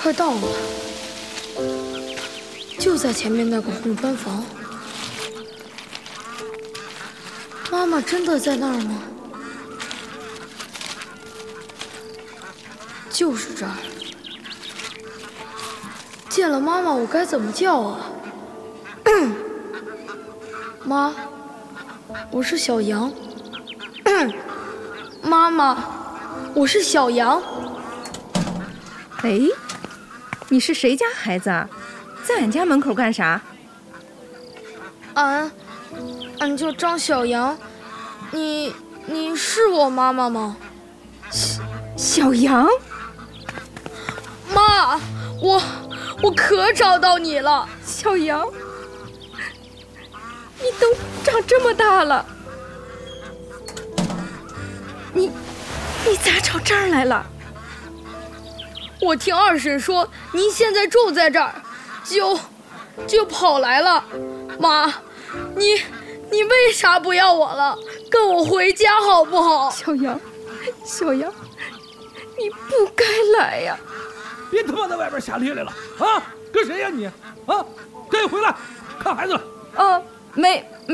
快到了，就在前面那个红砖房。妈妈真的在那儿吗？就是这儿。见了妈妈，我该怎么叫啊？妈，我是小羊。妈妈，我是小羊。 哎，你是谁家孩子啊？在俺家门口干啥？ 俺叫张小羊。你是我妈妈吗？ 小羊？ 妈，我可找到你了。 小羊，你都长这么大了，你咋找这儿来了？ 我听二婶说您现在住在这儿，就跑来了。妈，你为啥不要我了？跟我回家好不好？ 小羊，你不该来呀！ 别他妈在外边瞎咧咧了啊！跟谁呀你？啊，赶紧回来看孩子了。 没